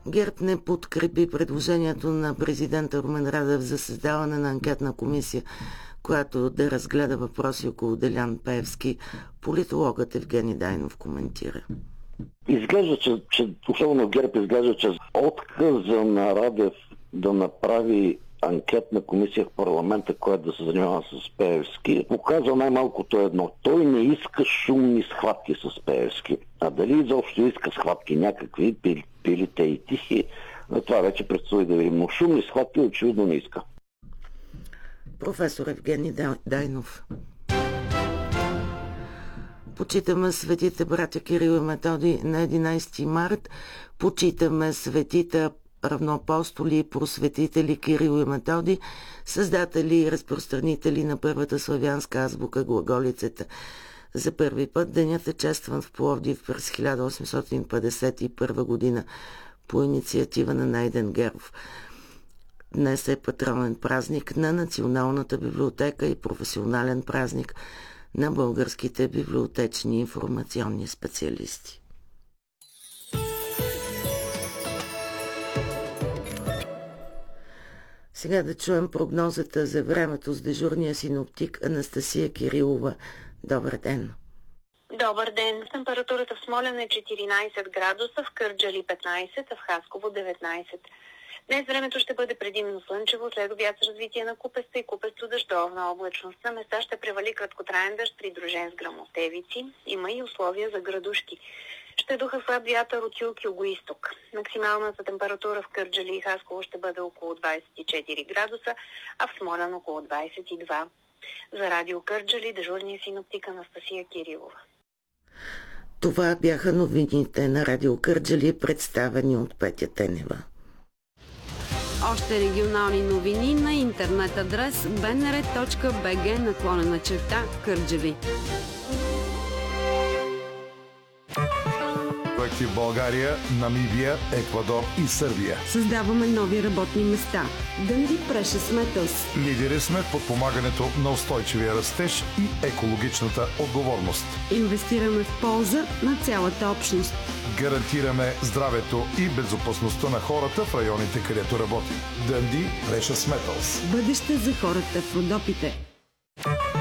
ГЕРБ не подкрепи предложението на президента Румен Радев за създаване на анкетна комисия, която да разгледа въпроси около Делян Пеевски. Политологът Евгений Дайнов коментира. Изглежда, че особено ГЕРБ изглежда, че отказа на Радев да направи анкетна комисия в парламента, която да се занимава с Пеевски, показва най-малкото едно. Той не иска шумни схватки с Пеевски. А дали изобщо иска схватки някакви, били те и тихи, това вече предстои да видим. Но шумни схватки очевидно не иска. Професор Евгений Дайнов. Почитаме светите братя Кирил и Методий на 11 март. Почитаме светите равноапостоли и просветители Кирил и Методий, създатели и разпространители на първата славянска азбука глаголицата. За първи път денят е честван в Пловдив през 1851 година по инициатива на Найден Геров. Днес е патронен празник на Националната библиотека и професионален празник на българските библиотечни информационни специалисти. Сега да чуем прогнозата за времето с дежурния синоптик Анастасия Кирилова. Добър ден! Добър ден! Температурата в Смолян е 14 градуса, в Кърджали 15, а в Хасково 19. Днес времето ще бъде предимно слънчево, след обяд с развитие на купеста и купесто дъждовна облачност. На места ще превали краткотраен дъжд, придружен с гръмотевици. Има и условия за градушки. Ще духа слаб вятър от юг и югоизток. Максималната температура в Кърджали и Хасково ще бъде около 24 градуса, а в Смолян около 22. За радио Кърджали дежурния синоптик Анастасия Кирилова. Това бяха новините на радио Кърджали, представени от Петя Тенева. Още регионални новини на интернет адрес bnr.bg/Кърджали. Проекти в България, Намибия, Еквадор и Сърбия. Създаваме нови работни места. Дънди Precious Metals. Лидери сме в подпомагането на устойчивия растеж и екологичната отговорност. Инвестираме в полза на цялата общност. Гарантираме здравето и безопасността на хората в районите, където работим. Дънди Precious Metals. Бъдеще за хората в Родопите.